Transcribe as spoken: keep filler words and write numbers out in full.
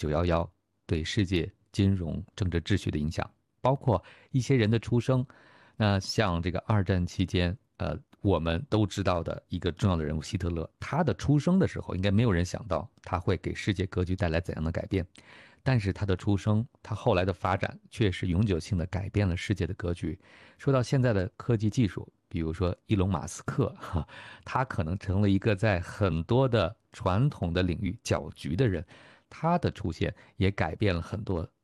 九一一对世界金融政治秩序的影响，包括一些人的出生。那像这个二战期间，呃，我们都知道的一个重要的人物希特勒，他的出生的时候，应该没有人想到他会给世界格局带来怎样的改变。但是他的出生，他后来的发展，却是永久性的改变了世界的格局。说到现在的科技技术，比如说伊隆马斯克，哈，他可能成了一个在很多的传统的领域搅局的人，他的出现也改变了很多